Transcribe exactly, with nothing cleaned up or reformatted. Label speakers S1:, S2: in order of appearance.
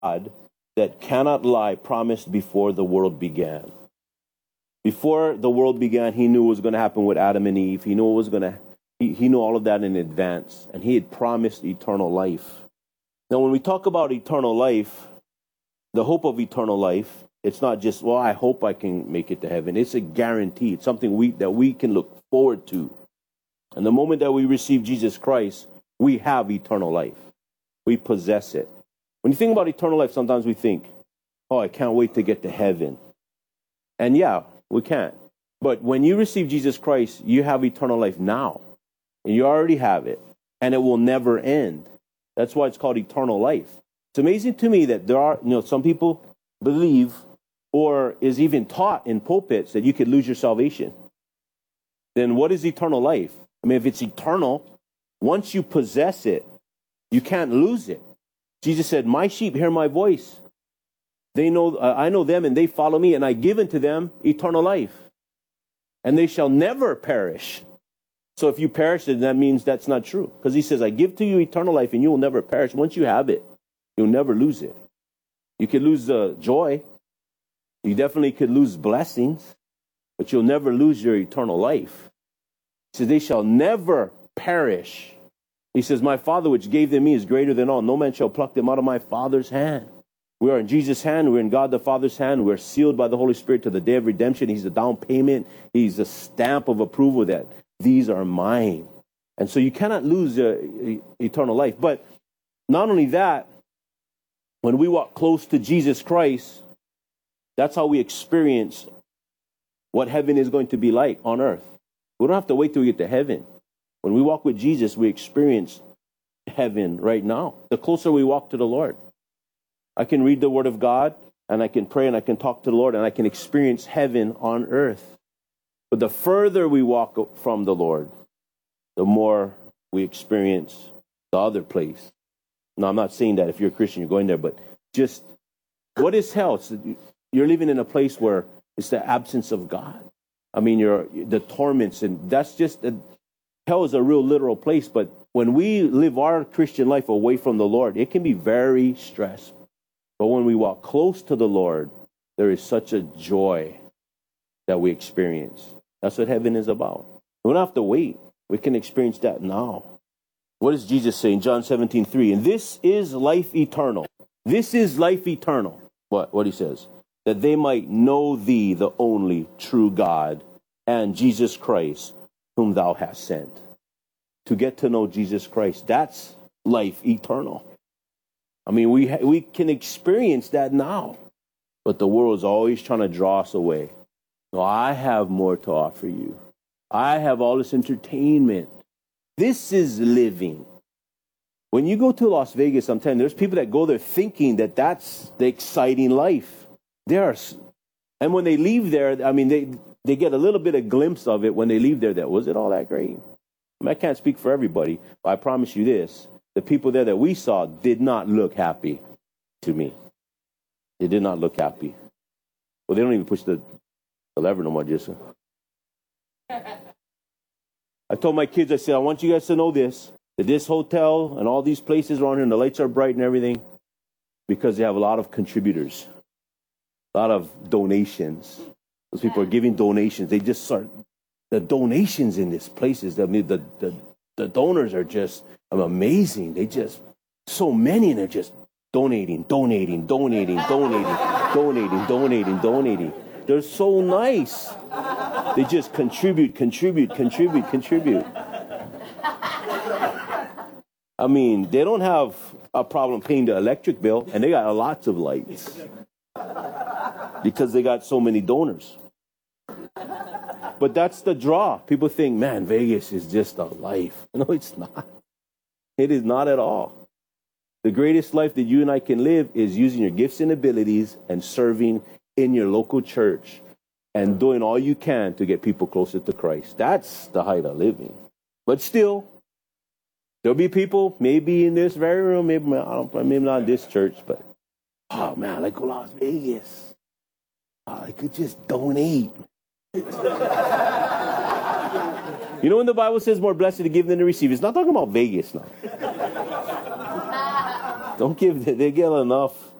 S1: God that cannot lie promised before the world began. Before the world began, he knew what was going to happen with Adam and Eve. He knew what was going to, he, he knew all of that in advance. And he had promised eternal life. Now, when we talk about eternal life, the hope of eternal life, it's not just, well, I hope I can make it to heaven. It's a guarantee. It's something we that we can look forward to. And the moment that we receive Jesus Christ, we have eternal life. We possess it. When you think about eternal life, sometimes we think, oh, I can't wait to get to heaven. And yeah, we can't. But when you receive Jesus Christ, you have eternal life now. And you already have it. And it will never end. That's why it's called eternal life. It's amazing to me that there are, you know, some people believe or is even taught in pulpits that you could lose your salvation. Then what is eternal life? I mean, if it's eternal, once you possess it, you can't lose it. Jesus said, my sheep hear my voice. They know, uh, I know them and they follow me, and I give unto them eternal life. And they shall never perish. So if you perish, then that means that's not true. Because he says, I give to you eternal life and you will never perish. Once you have it, you'll never lose it. You could lose uh, joy. You definitely could lose blessings. But you'll never lose your eternal life. He says, they shall never perish. He says, my Father which gave them me is greater than all. No man shall pluck them out of my Father's hand. We are in Jesus' hand. We're in God the Father's hand. We're sealed by the Holy Spirit to the day of redemption. He's the down payment. He's the stamp of approval that these are mine. And so you cannot lose uh, eternal life. But not only that, when we walk close to Jesus Christ, that's how we experience what heaven is going to be like on earth. We don't have to wait till we get to heaven. When we walk with Jesus, we experience heaven right now. The closer we walk to the Lord. I can read the Word of God, and I can pray, and I can talk to the Lord, and I can experience heaven on earth. But the further we walk from the Lord, the more we experience the other place. Now, I'm not saying that if you're a Christian, you're going there, but just, what is hell? It's, you're living in a place where it's the absence of God. I mean, you're the torments, and that's just, a, hell is a real literal place, but when we live our Christian life away from the Lord, it can be very stressful. But when we walk close to the Lord, there is such a joy that we experience. That's what heaven is about. We don't have to wait. We can experience that now. What does Jesus say in John seventeen three? And this is life eternal. This is life eternal. What? What he says? That they might know thee, the only true God, and Jesus Christ, whom thou hast sent. To get to know Jesus Christ, that's life eternal. I mean, we ha- we can experience that now. But the world is always trying to draw us away. No, I have more to offer you. I have all this entertainment. This is living. When you go to Las Vegas, I'm telling you, there's people that go there thinking that that's the exciting life. There are, and when they leave there, I mean, they, they get a little bit of glimpse of it when they leave there. That was it all that great? I mean, I can't speak for everybody, but I promise you this. The people there that we saw did not look happy to me. They did not look happy. Well, they don't even push the, the lever no more, just. I told my kids, I said, I want you guys to know this, that this hotel and all these places around here, and the lights are bright and everything, because they have a lot of contributors, a lot of donations. Those people are giving donations. They just start, the donations in this place is, I mean, the, the, the donors are just amazing. They just, so many, and they're just donating, donating, donating, donating, donating, donating, donating. They're so nice. They just contribute, contribute, contribute, contribute. I mean, they don't have a problem paying the electric bill, and they got lots of lights because they got so many donors. But that's the draw. People think, man, Vegas is just a life. No, it's not. It is not at all. The greatest life that you and I can live is using your gifts and abilities and serving in your local church and doing all you can to get people closer to Christ. That's the height of living. But still, there'll be people, maybe in this very room, maybe, I don't, maybe not in this church, but, oh man, like go Las Vegas. Oh, I could just donate. You know when the Bible says more blessed to give than to receive, it's not talking about Vegas now. Don't give, they get enough.